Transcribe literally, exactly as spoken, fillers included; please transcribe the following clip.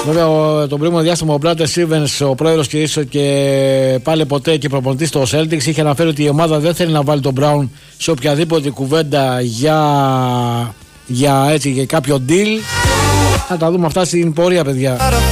Βέβαια, ο, τον προηγούμενο διάστημα ο Μπράντερ Στίβενς, ο πρόεδρος και ίσως και πάλι ποτέ και προπονητής στο Celtics, είχε αναφέρει ότι η ομάδα δεν θέλει να βάλει τον Brown σε οποιαδήποτε κουβέντα για, για, έτσι, για κάποιο deal. Θα τα δούμε αυτά στην πορεία, παιδιά.